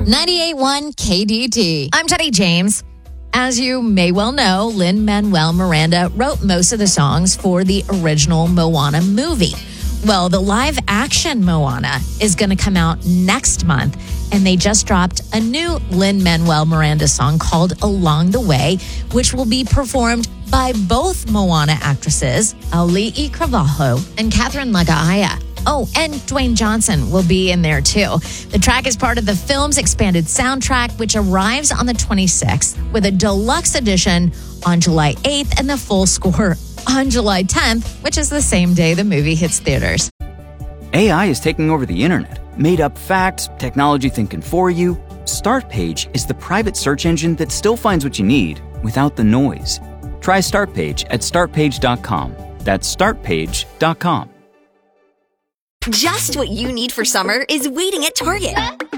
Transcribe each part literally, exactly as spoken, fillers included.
ninety-eight point one K D T. I'm Jenny James. As you may well know, Lin-Manuel Miranda wrote most of the songs for the original Moana movie. Well, the live-action Moana is going to come out next month, and they just dropped a new Lin-Manuel Miranda song called Along the Way, which will be performed by both Moana actresses, Auli'i Cravalho and Catherine Laga'aya. Oh, and Dwayne Johnson will be in there too. The track is part of the film's expanded soundtrack, which arrives on the twenty-sixth with a deluxe edition on July eighth and the full score on July tenth, which is the same day the movie hits theaters. A I is taking over the internet. Made up facts, technology thinking for you. Startpage is the private search engine that still finds what you need without the noise. Try Startpage at start page dot com. That's start page dot com. Just what you need for summer is waiting at Target.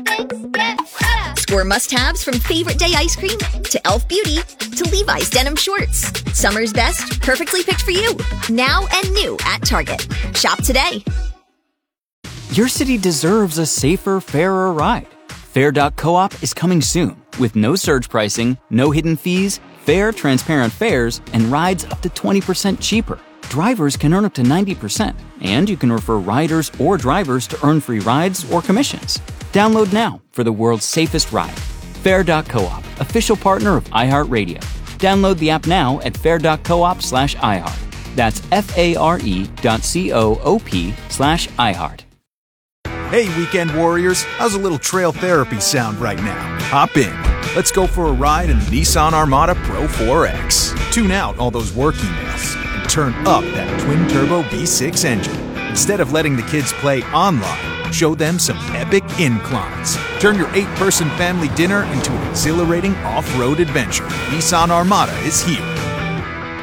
Score must-haves from Favorite Day ice cream to e l f Beauty to Levi's denim shorts. Summer's best, perfectly picked for you. Now and new at Target. Shop today. Your city deserves a safer, fairer ride. Fair dot coop is coming soon with no surge pricing, no hidden fees, fair, transparent fares, and rides up to twenty percent cheaper. Drivers can earn up to ninety percent, and you can refer riders or drivers to earn free rides or commissions. Download now for the world's safest ride. Fair dot coop, official partner of iHeartRadio. Download the app now at fair dot coop slash iHeart. That's F-A-R-E dot C-O-O-P slash iHeart. Hey, weekend warriors, how's a little trail therapy sound right now? Hop in. Let's go for a ride in the Nissan Armada Pro four X. Tune out all those work emails and turn up that twin-turbo V six engine. Instead of letting the kids play online, show them some epic inclines. Turn your eight-person family dinner into an exhilarating off-road adventure. Nissan Armada is here.